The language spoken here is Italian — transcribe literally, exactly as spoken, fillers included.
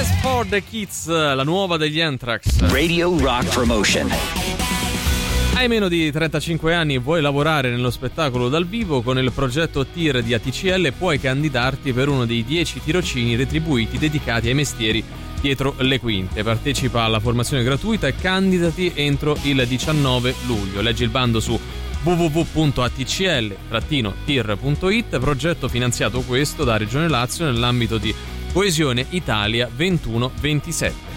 Dance for the Kids, la nuova degli Anthrax. Radio Rock Promotion. Hai meno di trentacinque anni e vuoi lavorare nello spettacolo dal vivo? Con il progetto T I R di A T C L puoi candidarti per uno dei dieci tirocini retribuiti dedicati ai mestieri dietro le quinte. Partecipa alla formazione gratuita e candidati entro il diciannove luglio. Leggi il bando su w w w punto a t c l trattino t i r punto i t, progetto finanziato questo da Regione Lazio nell'ambito di Coesione Italia ventuno ventisette.